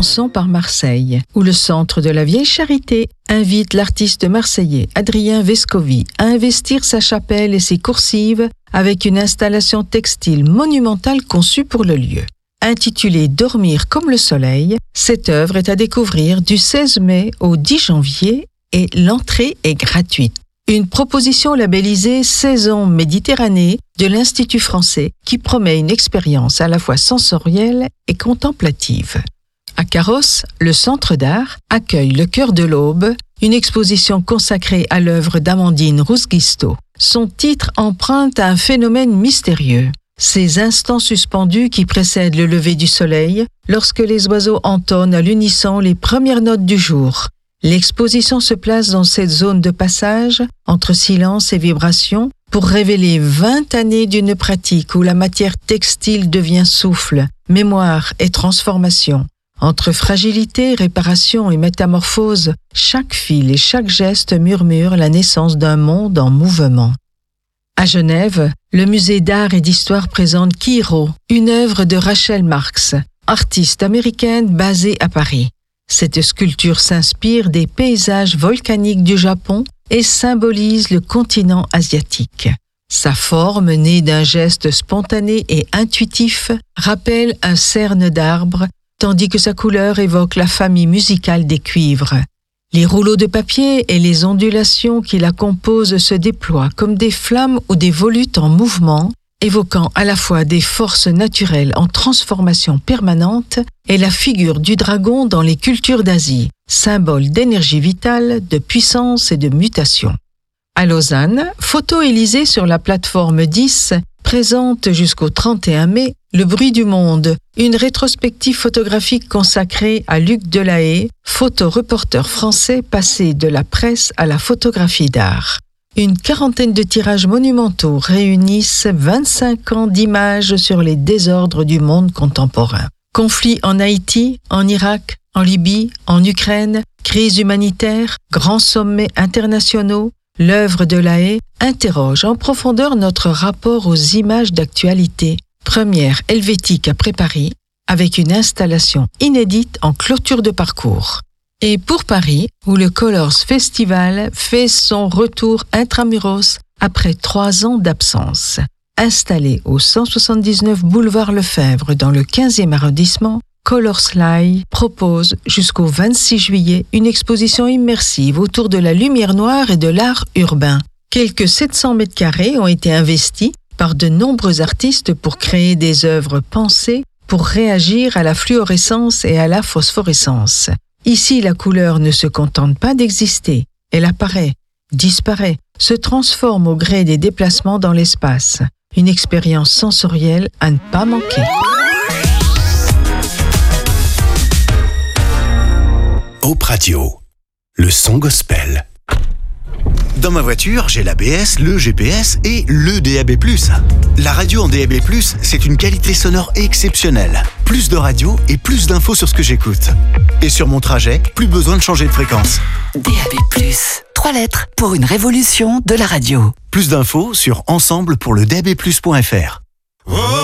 Commençons par Marseille, où le Centre de la Vieille Charité invite l'artiste marseillais Adrien Vescovi à investir sa chapelle et ses coursives avec une installation textile monumentale conçue pour le lieu. Intitulée « Dormir comme le soleil », cette œuvre est à découvrir du 16 mai au 10 janvier et l'entrée est gratuite. Une proposition labellisée Saison Méditerranée de l'Institut français qui promet une expérience à la fois sensorielle et contemplative. À Carrosse, le Centre d'art accueille Le Cœur de l'Aube, une exposition consacrée à l'œuvre d'Amandine Rousguisto. Son titre emprunte à un phénomène mystérieux. Ces instants suspendus qui précèdent le lever du soleil, lorsque les oiseaux entonnent à l'unisson les premières notes du jour. L'exposition se place dans cette zone de passage, entre silence et vibration, pour révéler 20 années d'une pratique où la matière textile devient souffle, mémoire et transformation. Entre fragilité, réparation et métamorphose, chaque fil et chaque geste murmure la naissance d'un monde en mouvement. À Genève, le musée d'art et d'histoire présente Kiro, une œuvre de Rachel Marx, artiste américaine basée à Paris. Cette sculpture s'inspire des paysages volcaniques du Japon et symbolise le continent asiatique. Sa forme, née d'un geste spontané et intuitif, rappelle un cerne d'arbre, tandis que sa couleur évoque la famille musicale des cuivres. Les rouleaux de papier et les ondulations qui la composent se déploient comme des flammes ou des volutes en mouvement, évoquant à la fois des forces naturelles en transformation permanente et la figure du dragon dans les cultures d'Asie, symbole d'énergie vitale, de puissance et de mutation. À Lausanne, Photo Élysée sur la plateforme 10 présente jusqu'au 31 mai Le bruit du monde, une rétrospective photographique consacrée à Luc Delahaye, photoreporter français passé de la presse à la photographie d'art. Une quarantaine de tirages monumentaux réunissent 25 ans d'images sur les désordres du monde contemporain. Conflits en Haïti, en Irak, en Libye, en Ukraine, crise humanitaire, grands sommets internationaux, l'œuvre de Delahaye interroge en profondeur notre rapport aux images d'actualité. Première helvétique après Paris, avec une installation inédite en clôture de parcours. Et pour Paris, où le Colors Festival fait son retour intramuros après 3 ans d'absence. Installé au 179 boulevard Lefebvre dans le 15e arrondissement, Colors Live propose jusqu'au 26 juillet une exposition immersive autour de la lumière noire et de l'art urbain. Quelques 700 mètres carrés ont été investis par de nombreux artistes pour créer des œuvres pensées pour réagir à la fluorescence et à la phosphorescence. Ici, la couleur ne se contente pas d'exister. Elle apparaît, disparaît, se transforme au gré des déplacements dans l'espace. Une expérience sensorielle à ne pas manquer. Hope Radio, le son gospel. Dans ma voiture, j'ai l'ABS, le GPS et le DAB+. La radio en DAB+, c'est une qualité sonore exceptionnelle. Plus de radio et plus d'infos sur ce que j'écoute. Et sur mon trajet, plus besoin de changer de fréquence. DAB+, 3 lettres pour une révolution de la radio. Plus d'infos sur ensemble pour le DAB+.fr.